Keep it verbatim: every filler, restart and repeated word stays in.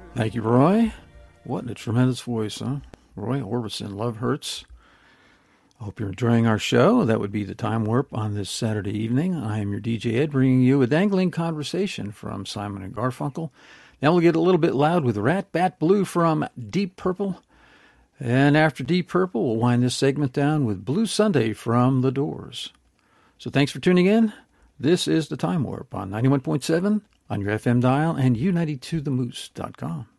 Thank you, Roy. What a tremendous voice, huh? Roy Orbison, Love Hurts. I hope you're enjoying our show. That would be the Time Warp on this Saturday evening. I am your D J Ed, bringing you a dangling conversation from Simon and Garfunkel. Now we'll get a little bit loud with Rat Bat Blue from Deep Purple. And after Deep Purple, we'll wind this segment down with Blue Sunday from The Doors. So thanks for tuning in. This is the Time Warp on ninety-one point seven on your F M dial and U ninety two the moose dot com.